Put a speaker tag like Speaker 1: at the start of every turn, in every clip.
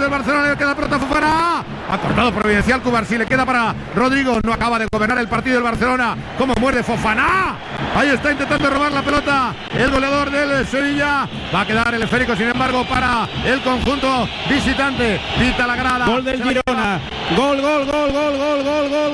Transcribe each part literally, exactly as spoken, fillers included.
Speaker 1: del Barcelona, le queda pelota Fofana. Ha cortado providencial Cubarsí, le queda para Rodrigo. No acaba de gobernar el partido del Barcelona. ¿Cómo muerde Fofana? Ahí está intentando robar la pelota el goleador del Sevilla. Va a quedar el esférico, sin embargo, para el conjunto visitante. Pita la grada.
Speaker 2: Gol del Girona. Gol, gol, gol, gol, gol, gol, gol,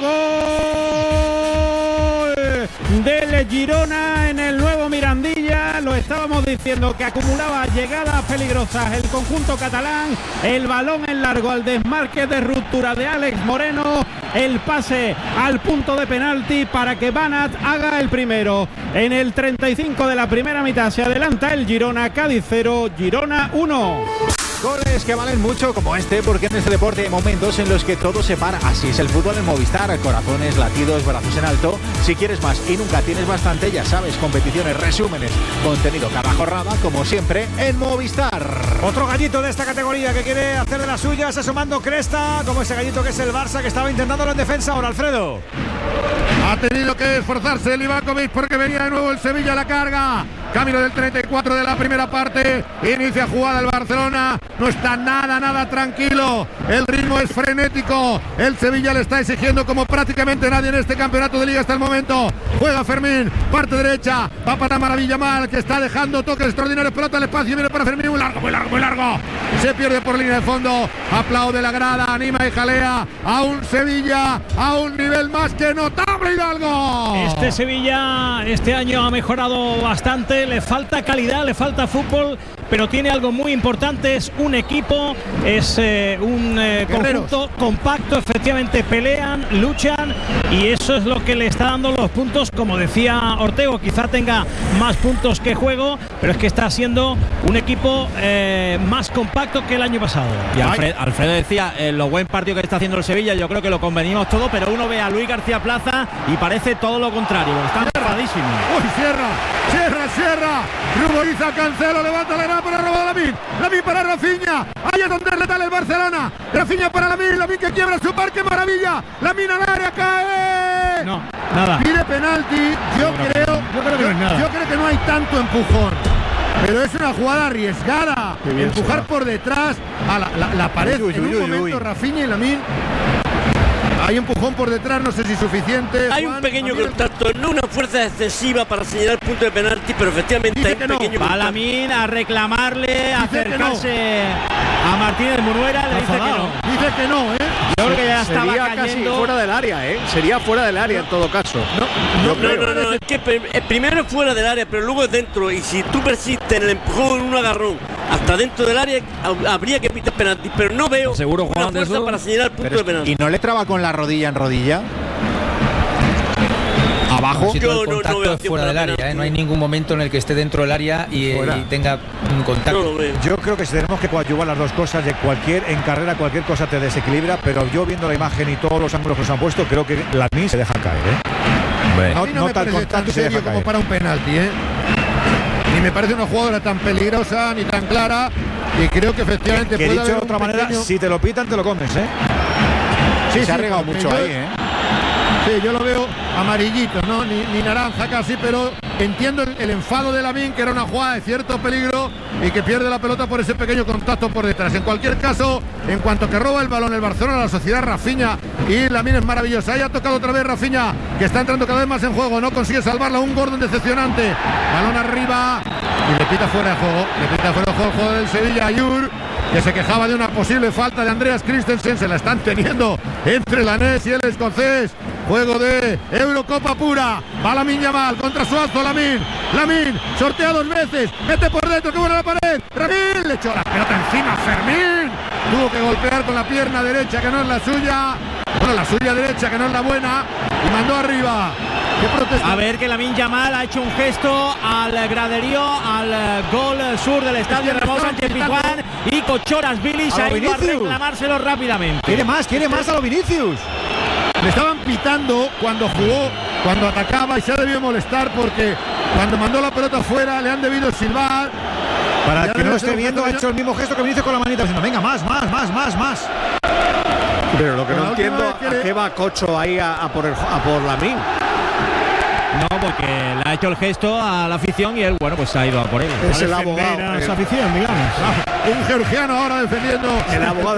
Speaker 2: gol del Girona en el nuevo Mirandilla. Lo estábamos diciendo que acumulaba llegadas peligrosas el conjunto catalán. El balón en largo al desmarque de ruptura de Alex Moreno. El pase al punto de penalti para que Banat haga el primero. En el treinta y cinco de la primera mitad se adelanta el Girona. Cádiz cero, Girona uno.
Speaker 3: Goles que valen mucho como este, porque en este deporte hay momentos en los que todo se para. Así es el fútbol en Movistar. Corazones, latidos, brazos en alto. Si quieres más y nunca tienes bastante, ya sabes, competiciones, resúmenes, contenido cada jornada, como siempre, en Movistar.
Speaker 4: Otro gallito de esta categoría que quiere hacer de las suyas, asomando cresta, como ese gallito que es el Barça, que estaba intentándolo en defensa. Ahora, Alfredo.
Speaker 1: Ha tenido que esforzarse el Livakovic porque venía de nuevo el Sevilla a la carga. Camino del treinta y cuatro de la primera parte. Inicia jugada el Barcelona. No está nada, nada tranquilo. El ritmo es frenético. El Sevilla le está exigiendo como prácticamente nadie en este campeonato de liga hasta el momento. Juega Fermín, parte derecha. Va para Maravilla Mal, que está dejando toques extraordinarios. Pelota al espacio. Viene para Fermín. Muy largo, muy largo, muy largo. Se pierde por línea de fondo. Aplaude la grada, anima y jalea a un Sevilla a un nivel más que notable, Hidalgo.
Speaker 2: Este Sevilla este año ha mejorado bastante. Le falta calidad, le falta fútbol, pero tiene algo muy importante. Es un equipo, es eh, un eh, conjunto compacto. Efectivamente pelean, luchan, y eso es lo que le está dando los puntos. Como decía Ortego, quizá tenga más puntos que juego, pero es que está siendo un equipo eh, más compacto que el año pasado.
Speaker 5: Y Alfred, Alfredo decía eh, lo buen partido que está haciendo el Sevilla. Yo creo que lo convenimos todo, pero uno ve a Luis García Plaza y parece todo lo contrario. Está enfadísimo.
Speaker 1: Uy, cierra, cierra, cierra. Ruboriza, Cancelo, levanta la grada para robar a Lamine. Lamine para Rafinha. Ahí es donde es letal el Barcelona. Rafinha para Lamine. Lamine que quiebra su parque, maravilla. Lamine al área, cae.
Speaker 2: No, nada.
Speaker 1: Pide penalti. Yo creo,
Speaker 2: yo creo que no es nada.
Speaker 1: Yo creo que no hay tanto empujón. Pero es una jugada arriesgada. Empujar por detrás a la, la, la pared. Uy, uy, en un uy, momento uy. Rafinha y Lamine. Hay empujón por detrás, no sé si suficiente.
Speaker 6: Hay Juan, un pequeño contacto, no una fuerza excesiva para señalar el punto de penalti, pero efectivamente hay un
Speaker 2: no.
Speaker 6: pequeño
Speaker 2: Va Lamine a reclamarle, a acercarse no. a Martínez Munuera, le dice que no.
Speaker 1: Dice que no, ¿eh?
Speaker 3: Yo creo que ya estaba Sería cayendo. Casi fuera del área, ¿eh? Sería fuera del área en todo caso.
Speaker 6: No, no, no, no, no, es que primero es fuera del área, pero luego es dentro. Y si tú persistes en el empujón, en un agarrón hasta dentro del área, habría que pitar penalti, pero no veo
Speaker 5: seguro, Juan,
Speaker 6: una fuerza
Speaker 5: eso?
Speaker 6: para señalar el punto pero de penalti.
Speaker 3: ¿Y no le traba con la rodilla en rodilla?
Speaker 7: Abajo.
Speaker 6: Yo
Speaker 7: el contacto
Speaker 6: no, no
Speaker 7: es fuera del área, ¿eh? No hay ningún momento en el que esté dentro del área y, y tenga un contacto.
Speaker 6: No
Speaker 4: yo creo que si tenemos que coadyuvar las dos cosas, de cualquier en carrera cualquier cosa te desequilibra, pero yo viendo la imagen y todos los ángulos que se han puesto, creo que Lamine se deja caer, ¿eh?
Speaker 1: No, no, no me tan parece tan serio como para un penalti, ¿eh? Ni me parece una jugadora tan peligrosa ni tan clara, y creo que efectivamente
Speaker 4: que, que
Speaker 1: puede
Speaker 4: dicho
Speaker 1: haber
Speaker 4: de otra
Speaker 1: pequeño...
Speaker 4: manera, si te lo pitan te lo comes, ¿eh?
Speaker 3: Sí, se ha regado mucho yo... ahí, ¿eh?
Speaker 1: Sí, yo lo veo amarillito, ¿no? Ni, ni naranja casi, pero entiendo el, el enfado de Lamine, que era una jugada de cierto peligro y que pierde la pelota por ese pequeño contacto por detrás. En cualquier caso, en cuanto que roba el balón el Barcelona, la sociedad Rafinha, y Lamine es maravillosa. Ahí ha tocado otra vez Rafinha, que está entrando cada vez más en juego, no consigue salvarla, un Gordon decepcionante. Balón arriba y le pita fuera de juego, le pita fuera de juego el juego del Sevilla. Ayur, que se quejaba de una posible falta de Andreas Christensen, se la están teniendo entre el anés y el escocés. Juego de Eurocopa pura. Va Lamine Yamal contra Suazo. Lamine. Lamine sortea dos veces. Mete por dentro. Que buena la pared. Ramín le echó la pelota encima. Fermín tuvo que golpear con la pierna derecha, que no es la suya. Bueno, la suya derecha, que no es la buena. Y mandó arriba.
Speaker 2: A ver, que Lamine Yamal ha hecho un gesto al graderío, al gol sur del estadio Ramón Sánchez Pizjuán, y Cochoras Vilis ha ido a reclamárselo rápidamente.
Speaker 4: Quiere más, quiere más a los Vinicius.
Speaker 1: Le estaban pitando cuando jugó, cuando atacaba, y se ha debido molestar porque cuando mandó la pelota afuera le han debido silbar.
Speaker 4: Para el que no esté viendo, ha hecho el mismo gesto que me dice con la manita, diciendo venga, más, más, más, más, más.
Speaker 3: Pero lo que no entiendo, ¿a qué va Cocho ahí a, a por el, a por Lamine?
Speaker 5: No, porque le ha hecho el gesto a la afición y él, bueno, pues ha ido a por él.
Speaker 4: Es el abogado.
Speaker 2: A esa afición, digamos.
Speaker 1: Un georgiano ahora defendiendo.
Speaker 4: El abogado.